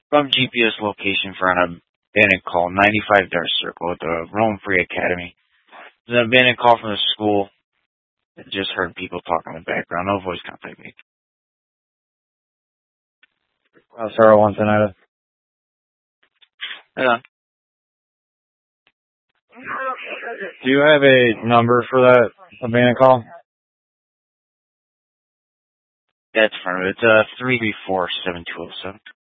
From GPS location for an abandoned call, 95 Dart Circle at the Rome Free Academy. There's an abandoned call from the school. I just heard people talking in the background. No voice contact me. Sarah wants United. Hold on. Do you have a number for that abandoned call? That's from it. It's 334-7207.